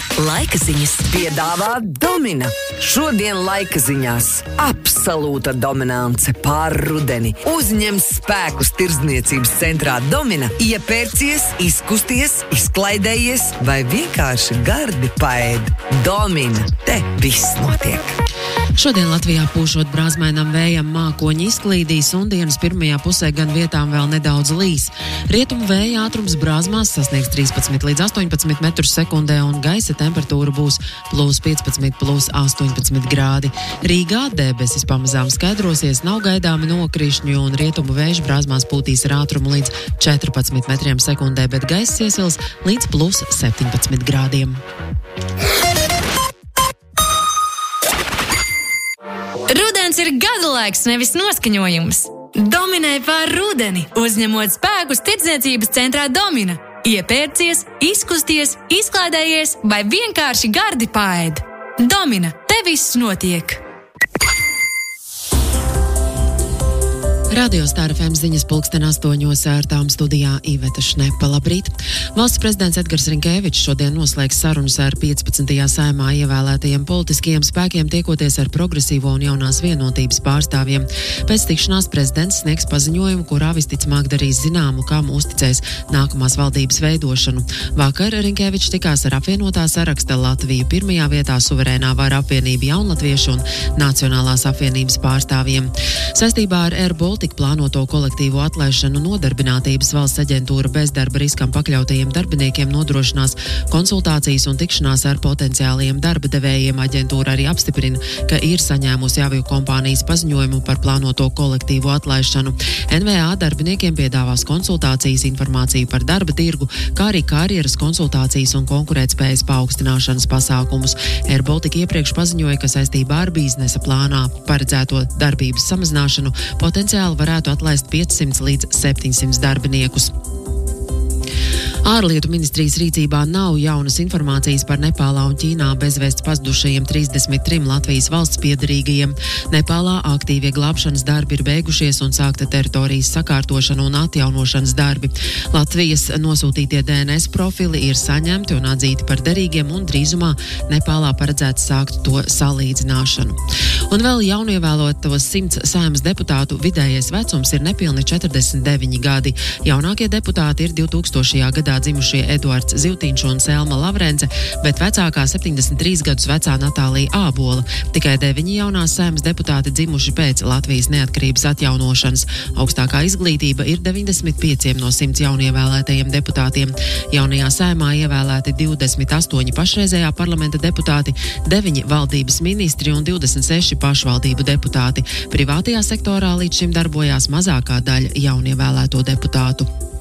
laika ziņas piedāvā Domina. Šodien laika ziņās absolūta dominance pār rudeni. Uzņem spēkus tirdzniecības centrā Domina, iepērcies, izkusties, izklaidējies vai vienkārši gardi paēd. Domina, te viss notiek. Šodien Latvijā pūšot brāzmainam vējam mākoņi izklīdīs un dienas pirmajā pusē gan vietām vēl nedaudz līs. Rietumu vēja ātrums brāzmās sasniegs 13 līdz 18 metrus sekundē un gaisa temperatūra būs +15, +18 grādi. Rīgā debesis pamazām skaidrosies, nav gaidāmi nokrišņi un rietumu vējš brāzmās pūtīs ar ātrumu līdz 14 metriem sekundē, bet gaiss iesils līdz +17 grādiem. Rudens ir gadalaiks, nevis noskaņojums. Dominē pār rudeni, uzņemot spēkus tirdzniecības centrā Domina. Iepērcies, izkusties, izklaidējies vai vienkārši gardi paēd. Domina, te viss notiek. Radio Star FM ziņas 8:00 ar tām studijā Iveta Šnepa. Labrīt! Valsts prezidents Edgars Rinkēvičs šodien noslēgs sarunas ar 15. saimā ievēlētajiem politiskajiem spēkiem, tiekoties ar progresīvo un jaunās vienotības pārstāvjiem. Pēc tikšanās prezidents sniegs paziņojumu, kurā visticamāk darīs zināmu, kam uzticēs nākamās valdības veidošanu. Vakar Rinkēvičs tikās ar apvienotā saraksta Latviju pirmajā vietā suverēnā vara apvienība Jaunlatviešu un Nacionālās apvienības pārstāvjiem. Saistībā ar Air Baltica plānoto kolektīvo atlaišanu Nodarbinātības valsts aģentūra bezdarba riskam pakļautajiem darbiniekiem nodrošinās konsultācijas un tikšanās ar potenciāliem darba devējiem. Aģentūra arī apstiprina, ka ir saņēmusi aviokompānijas paziņojumu par plānoto kolektīvo atlaišanu. NVA darbiniekiem piedāvās konsultācijas, informāciju par darba tirgu, kā arī karjeras konsultācijas un konkurētspējas paaugstināšanas pasākumus. Air Baltica iepriekš paziņoja, ka saistībā ar biznesa plānā paredzēto darbības samazināšanu potenciāli varētu atlaist 500 līdz 700 darbiniekus. Ārlietu ministrijas rīcībā nav jaunas informācijas par Nepālā un Ķīnā bezvēsts pazudušajiem 33 Latvijas valsts piederīgajiem. Nepālā aktīvie glābšanas darbi ir beigušies un sākta teritorijas sakārtošana un atjaunošanas darbi. Latvijas nosūtītie DNS profili ir saņemti un atzīti par derīgiem un drīzumā Nepālā paredzēts sākt to salīdzināšanu. Un vēl jaunievēlotos 100 Saeimas deputātu vidējais vecums ir nepilni 49 gadi. Jaunākie deputāti ir 2000. gadā dzimušie Eduards Zivtiņš un Selma Lavrence, bet vecākā 73 gadus vecā Natālija Ābola. Tikai 9 jaunās Saeimas deputāti dzimuši pēc Latvijas neatkarības atjaunošanas. Augstākā izglītība ir 95 no 100 jaunievēlētajiem deputātiem. Jaunajā Saeimā ievēlēti 28 pašreizējā parlamenta deputāti, 9 valdības ministri un 26 pašvaldību deputāti. Privātajā sektorā līdz šim darbojās mazākā daļa jaunievēlēto deputātu.